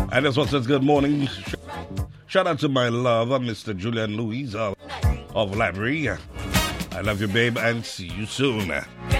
And this one says, good morning. Shout out to my lover, Mr. Julian Louise of Lavery. I love you, babe, and see you soon.